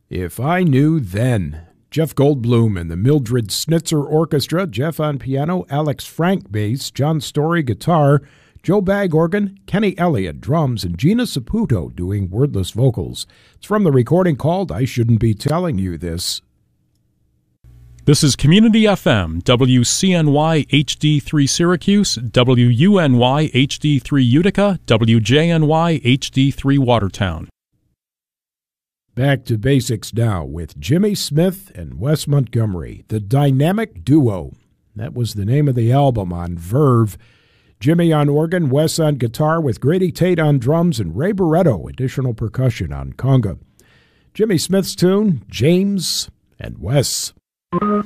If I Knew Then. Jeff Goldblum and the Mildred Snitzer Orchestra, Jeff on piano, Alex Frank bass, John Story guitar, Joe Bagg organ, Kenny Elliott drums, and Gina Saputo doing wordless vocals. It's from the recording called I Shouldn't Be Telling You This. This is Community FM, WCNY HD3 Syracuse, WUNY HD3 Utica, WJNY HD3 Watertown. Back to basics now with Jimmy Smith and Wes Montgomery, the Dynamic Duo. That was the name of the album on Verve. Jimmy on organ, Wes on guitar with Grady Tate on drums and Ray Barretto, additional percussion on conga. Jimmy Smith's tune, James and Wes.